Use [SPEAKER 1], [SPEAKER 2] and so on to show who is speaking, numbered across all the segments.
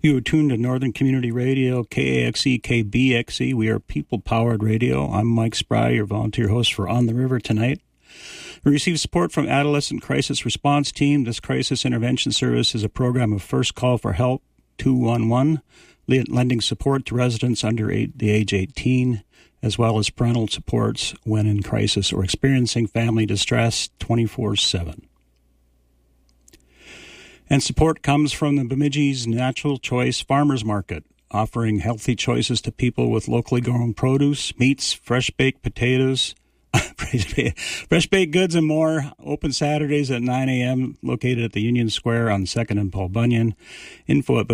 [SPEAKER 1] You are tuned to Northern Community Radio, KAXE, KBXE. We are people-powered radio. I'm Mike Spry, your volunteer host for On the River tonight. We receive support from Adolescent Crisis Response Team. This crisis intervention service is a program of First Call for Help 211, lending support to residents under the age 18, as well as parental supports when in crisis or experiencing family distress 24/7. And support comes from the Bemidji's Natural Choice Farmers Market, offering healthy choices to people with locally grown produce, meats, fresh-baked potatoes, fresh-baked goods, and more. Open Saturdays at 9 a.m., located at the Union Square on 2nd and Paul Bunyan. Info at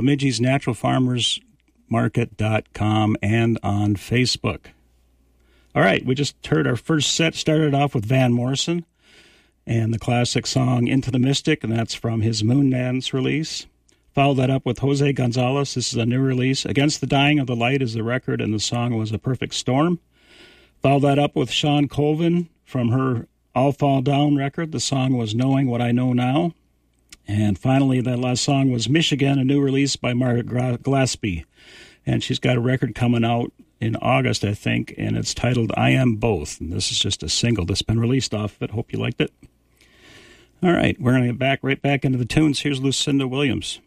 [SPEAKER 1] Bemidji'sNaturalFarmersMarket.com and on Facebook. All right, we just heard our first set, started off with Van Morrison and the classic song Into the Mystic, and that's from his Moondance release. Followed that up with Jose Gonzalez. This is a new release. Against the Dying of the Light is the record, and the song was A Perfect Storm. Followed that up with Shawn Colvin from her All Fall Down record. The song was Knowing What I Know Now. And finally, that last song was Michigan, a new release by Margaret Glaspie. And she's got a record coming out in August, I think, and it's titled I Am Both. And this is just a single that's been released off of it. Hope you liked it. All right, we're going to get right back into the tunes. Here's Lucinda Williams.